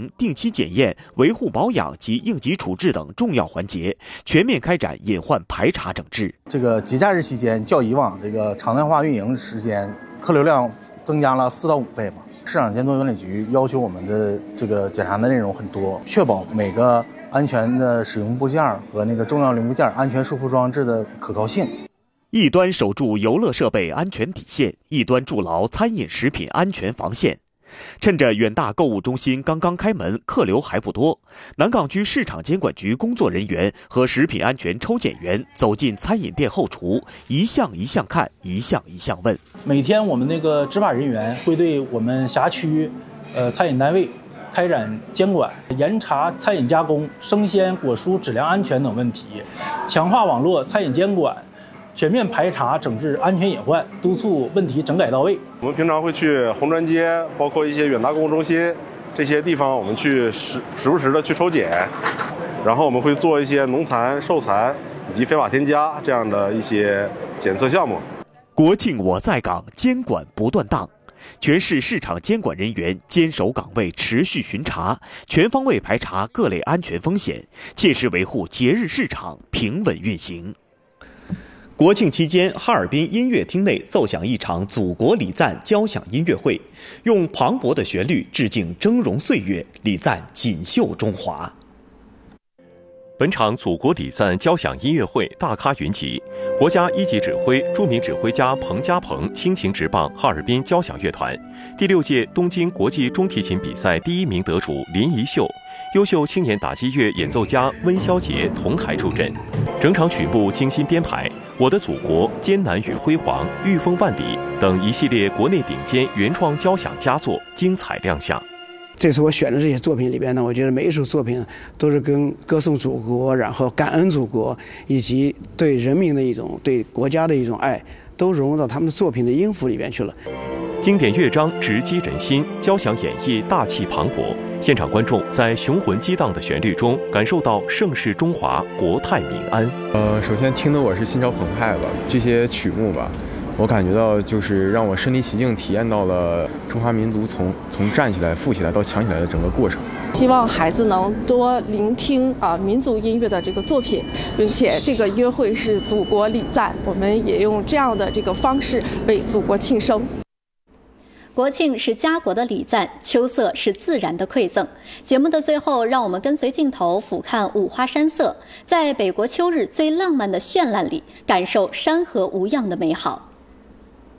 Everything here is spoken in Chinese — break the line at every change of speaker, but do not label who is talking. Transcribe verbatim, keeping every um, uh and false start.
行、定期检验、维护保养及应急处置等重要环节，全面开展隐患排查整治。
这个节假日期间，较以往这个常态化运营时间，客流量增加了四到五倍吧。市场监督管理局要求我们的这个检查的内容很多，确保每个安全的使用部件和那个重要零部件安全束缚装置的可靠性。
一端守住游乐设备安全底线，一端筑牢餐饮食品安全防线。趁着远大购物中心刚刚开门，客流还不多，南岗区市场监管局工作人员和食品安全抽检员走进餐饮店后厨，一项一项看，一项一项问。
每天我们那个执法人员会对我们辖区呃餐饮单位开展监管，严查餐饮加工、生鲜果蔬质量安全等问题，强化网络餐饮监管，全面排查整治安全隐患，督促问题整改到位。
我们平常会去红砖街，包括一些远大购物中心这些地方，我们去时时不时的去抽检，然后我们会做一些农残、受残以及非法添加这样的一些检测项目。
国庆我在岗，监管不断档。全市市场监管人员坚守岗位，持续巡查，全方位排查各类安全风险，切实维护节日市场平稳运行。国庆期间，哈尔滨音乐厅内奏响一场祖国礼赞交响音乐会，用磅礴的旋律致敬峥嵘岁月，礼赞锦绣中华。
本场祖国礼赞交响音乐会大咖云集，国家一级指挥、著名指挥家彭家鹏倾情执棒哈尔滨交响乐团，第六届东京国际中提琴比赛第一名得主林怡秀，优秀青年打击乐演奏家温霄杰同台助阵。整场曲目精心编排，《我的祖国》、《艰难与辉煌》、《御风万里》等一系列国内顶尖原创交响佳作精彩亮相。
这次我选的这些作品里边呢，我觉得每一首作品都是跟歌颂祖国，然后感恩祖国，以及对人民的一种、对国家的一种爱，都融入到他们的作品的音符里边去了。
经典乐章直击人心，交响演绎大气磅礴，现场观众在雄浑激荡的旋律中感受到盛世中华，国泰民安。
呃，首先听的我是心潮澎湃吧，这些曲目吧，我感觉到就是让我身临其境体验到了中华民族从从站起来、富起来到强起来的整个过程。
希望孩子能多聆听啊民族音乐的这个作品，并且这个音乐会是祖国礼赞，我们也用这样的这个方式为祖国庆生。
国庆是家国的礼赞，秋色是自然的馈赠。节目的最后，让我们跟随镜头俯瞰五花山色，在北国秋日最浪漫的绚烂里，感受山河无恙的美好。